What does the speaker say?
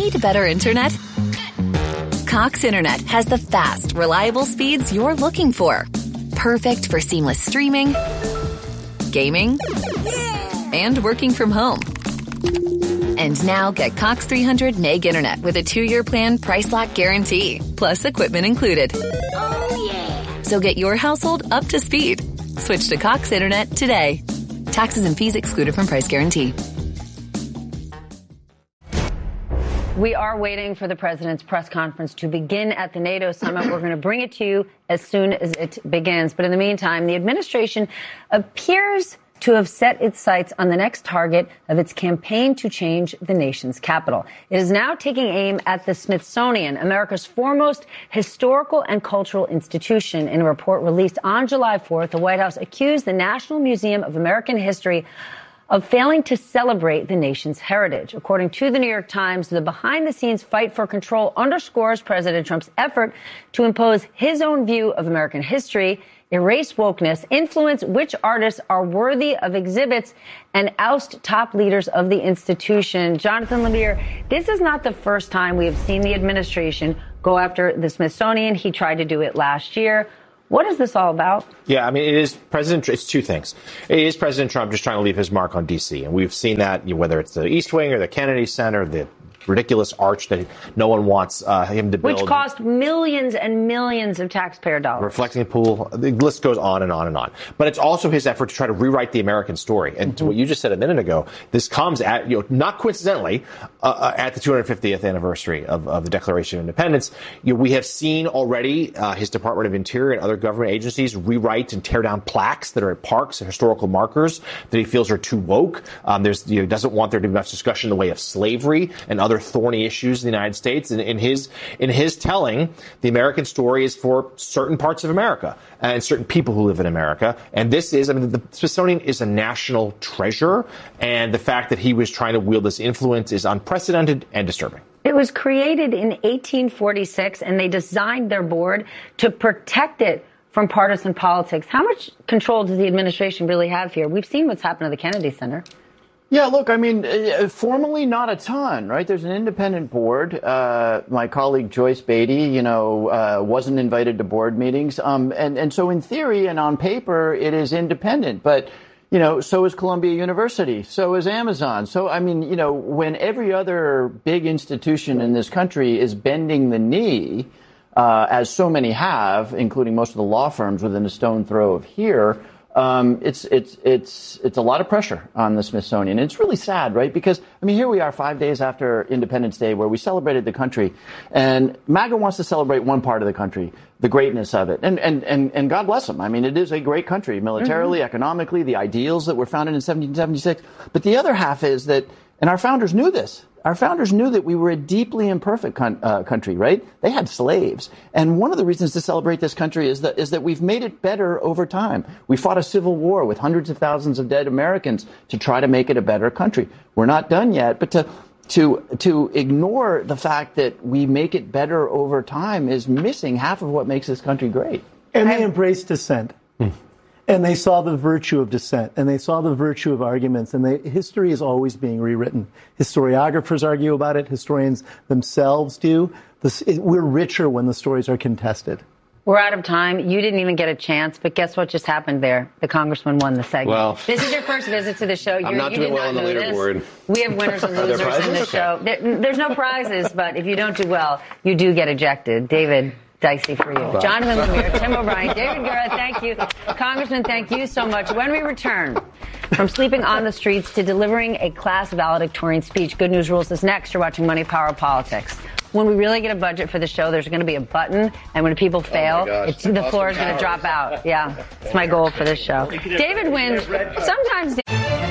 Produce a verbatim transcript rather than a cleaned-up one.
Need better internet? Cox Internet has the fast, reliable speeds you're looking for. Perfect for seamless streaming, gaming, and working from home. And now get Cox three hundred meg internet with a two-year plan price lock guarantee, plus equipment included. Oh, yeah. So get your household up to speed. Switch to Cox Internet today. Taxes and fees excluded from price guarantee. We are waiting for the president's press conference to begin at the NATO summit. We're going to bring it to you as soon as it begins. But in the meantime, the administration appears to have set its sights on the next target of its campaign to change the nation's capital. It is now taking aim at the Smithsonian, America's foremost historical and cultural institution. In a report released on July fourth, the White House accused the National Museum of American History of failing to celebrate the nation's heritage. According to the New York Times, the behind-the-scenes fight for control underscores President Trump's effort to impose his own view of American history, erase wokeness, influence which artists are worthy of exhibits, and oust top leaders of the institution. Jonathan Lemire, this is not the first time we have seen the administration go after the Smithsonian. He tried to do it last year. What is this all about? Yeah, I mean, it is President. It's two things. It is President Trump just trying to leave his mark on D C, and we've seen that, you know, whether it's the East Wing or the Kennedy Center, the ridiculous arch that no one wants uh, him to build. Which cost millions and millions of taxpayer dollars. Reflecting pool. The list goes on and on and on. But it's also his effort to try to rewrite the American story. And mm-hmm. to what you just said a minute ago, this comes at, you know, not coincidentally, uh, at the two hundred fiftieth anniversary of, of the Declaration of Independence. You know, we have seen already uh, his Department of Interior and other government agencies rewrite and tear down plaques that are at parks and historical markers that he feels are too woke. Um, there's, you know, he doesn't want there to be much discussion in the way of slavery and other thorny issues in the United States. And in his in his telling, the American story is for certain parts of America and certain people who live in America. And this is, I mean, the Smithsonian is a national treasure. And the fact that he was trying to wield this influence is unprecedented and disturbing. It was created in eighteen forty-six, and they designed their board to protect it from partisan politics. How much control does the administration really have here? We've seen what's happened to the Kennedy Center. Yeah, look, I mean, uh, formally not a ton, right? There's an independent board. Uh, my colleague Joyce Beatty, you know, uh, wasn't invited to board meetings. Um, and, and so in theory and on paper, it is independent. But, you know, so is Columbia University. So is Amazon. So, I mean, you know, when every other big institution in this country is bending the knee, uh, as so many have, including most of the law firms within a stone throw of here, Um, it's it's it's it's a lot of pressure on the Smithsonian. It's really sad, right? Because I mean, here we are, five days after Independence Day, where we celebrated the country, and MAGA wants to celebrate one part of the country, the greatness of it, and and and, and God bless them. I mean, it is a great country, militarily, mm-hmm. economically, the ideals that were founded in seventeen seventy-six. But the other half is that, and our founders knew this. Our founders knew that we were a deeply imperfect con- uh, country, right? They had slaves. And one of the reasons to celebrate this country is that is that we've made it better over time. We fought a civil war with hundreds of thousands of dead Americans to try to make it a better country. We're not done yet, but to to to ignore the fact that we make it better over time is missing half of what makes this country great. And they embrace dissent. Hmm. And they saw the virtue of dissent, and they saw the virtue of arguments, and they, history is always being rewritten. Historiographers argue about it. Historians themselves do. This, it, we're richer when the stories are contested. We're out of time. You didn't even get a chance, but guess what just happened there? The congressman won the segment. Well, this is your first visit to the show. You're, I'm not you doing well on the leaderboard. We have winners and losers in the okay. show. There, there's no prizes, but if you don't do well, you do get ejected. David, dicey for you. Wow. Jonathan Lemire, Tim O'Brien, David Gura, thank you. Congressman, thank you so much. When we return, from sleeping on the streets to delivering a class valedictorian speech, Good News Rules is next. You're watching Money, Power, Politics. When we really get a budget for the show, there's going to be a button, and when people fail, oh it's, the floor is going to drop out. Yeah, it's my goal for this show. David wins. Sometimes...